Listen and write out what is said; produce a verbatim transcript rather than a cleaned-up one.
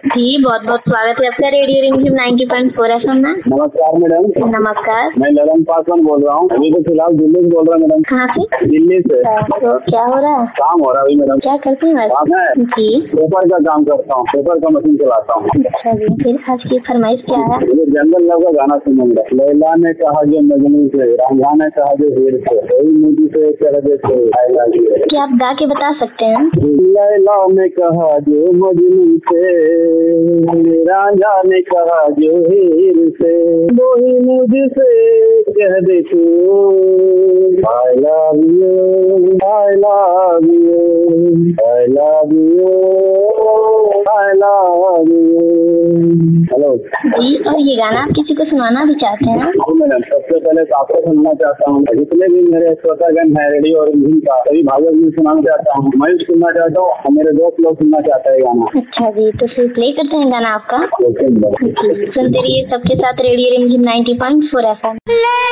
जी बहुत बहुत स्वागत है आपका रेडियो रिमझिम नाइंटी पॉइंट फोर एफएम में। नमस्कार मैडम। नमस्कार, मैं ललन पासवान बोल रहा हूँ। अभी तो फिलहाल दिल्ली से बोल रहा हूँ मैडम। कहाँ से? दिल्ली से। तो क्या हो रहा है? काम हो रहा है अभी मैडम। क्या करते हैं काम है? जी पेपर का काम करता हूँ, पेपर का मशीन चलाता हूँ। अच्छा जी, फिर आज की फरमाइश क्या है? ये जंगल लव का गाना सुनूंगा। लैला ने कहा जो मजनू से, रांझा ने कहा जो हीर से, वही मुझे से कर दे से I love you। क्या आप गा के बता सकते हैं? लैला ने कहा जो मजनू से, रांझा ने कहा जो हीर से, वही मुझसे कह दे तू I love you, I love you, I love you, I love you। Hello जी, और ये गाना आप किसी को सुनाना भी चाहते हैं? हाँ मैडम, सबसे पहले तो आपको सुनना चाहता हूँ। जितने भी मेरे श्रोतागण है रेडियो और रिमझिम का, सभी भाइयों को सुनाना चाहता हूँ। मैं भी सुनना चाहता हूँ और मेरे दोस्त लोग सुनना चाहते हैं गाना। अच्छा जी, तो फिर प्ले करते हैं गाना आपका। Okay madam. जी, सुनते रहिए सबके साथ रेडियो रिमझिम नाइंटी पॉइंट फोर एफएम।